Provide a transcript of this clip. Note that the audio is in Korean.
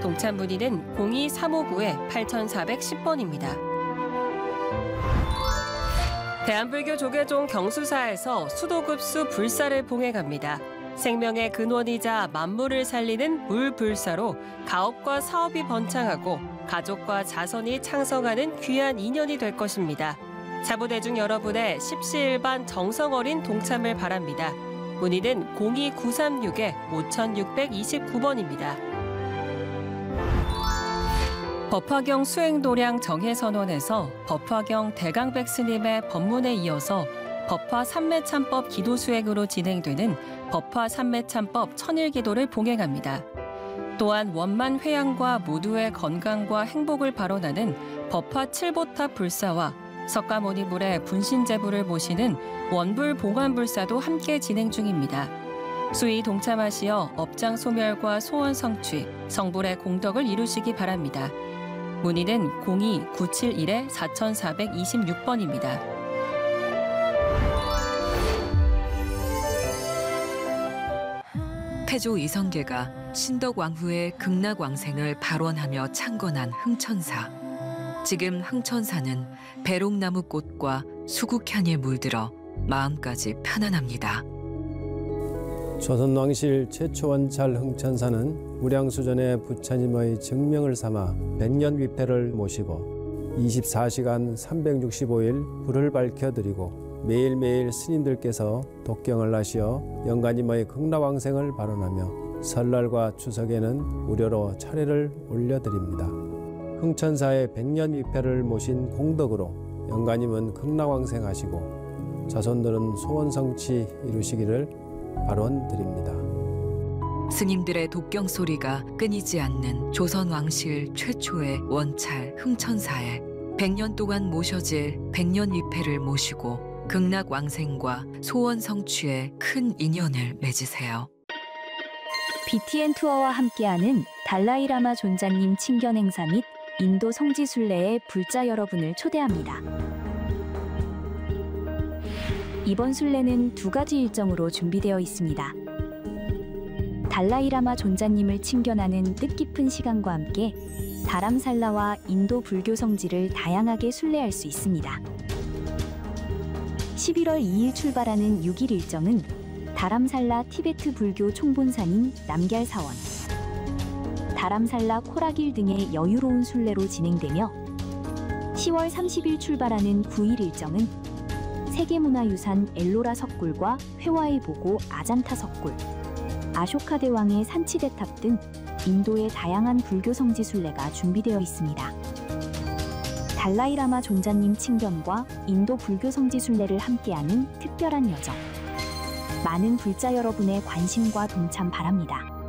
동참 문의는 02-359-8410번입니다. 대한불교 조계종 경수사에서 수도급수 불사를 봉해갑니다. 생명의 근원이자 만물을 살리는 물불사로 가업과 사업이 번창하고 가족과 자손이 창성하는 귀한 인연이 될 것입니다. 자부대중 여러분의 십시일반 정성 어린 동참을 바랍니다. 문의는 02-936-5629번입니다. 법화경 수행도량 정해선언에서 법화경 대강백 스님의 법문에 이어서 법화 삼매참법 기도 수행으로 진행되는 법화 삼매참법 천일기도를 봉행합니다. 또한 원만 회양과 모두의 건강과 행복을 발언하는 법화 칠보탑 불사와 석가모니불의 분신제부를 모시는 원불 봉안불사도 함께 진행 중입니다. 수의 동참하시어 업장 소멸과 소원 성취, 성불의 공덕을 이루시기 바랍니다. 문의는 02-971-4426번입니다. 태조 이성계가 신덕왕후의 극락왕생을 발원하며 창건한 흥천사. 지금 흥천사는 배롱나무 꽃과 수국향에 물들어 마음까지 편안합니다. 조선왕실 최초 원찰 흥천사는 무량수전의 부처님의 증명을 삼아 백년위패를 모시고 24시간 365일 불을 밝혀드리고 매일매일 스님들께서 독경을 하시어 영가님의 극락왕생을 발언하며 설날과 추석에는 무료로 차례를 올려드립니다. 흥천사의 백년위패를 모신 공덕으로 영가님은 극락왕생하시고 자손들은 소원성취 이루시기를 발언드립니다. 스님들의 독경 소리가 끊이지 않는 조선왕실 최초의 원찰 흥천사에 100년 동안 모셔질 백년위패를 모시고 극락왕생과 소원 성취에 큰 인연을 맺으세요. BTN 투어와 함께하는 달라이라마 존자님 친견 행사 및 인도 성지순례에 불자 여러분을 초대합니다. 이번 순례는 2가지 일정으로 준비되어 있습니다. 달라이라마 존자님을 친견하는 뜻깊은 시간과 함께 다람살라와 인도 불교 성지를 다양하게 순례할 수 있습니다. 11월 2일 출발하는 6일 일정은 다람살라 티베트 불교 총본산인 남걀사원, 다람살라 코라길 등의 여유로운 순례로 진행되며 10월 30일 출발하는 9일 일정은 세계문화유산 엘로라 석굴과 회화의 보고 아잔타 석굴, 아쇼카 대왕의 산치대탑 등 인도의 다양한 불교 성지 순례가 준비되어 있습니다. 달라이라마 존자님 친견과 인도 불교 성지 순례를 함께하는 특별한 여정. 많은 불자 여러분의 관심과 동참 바랍니다.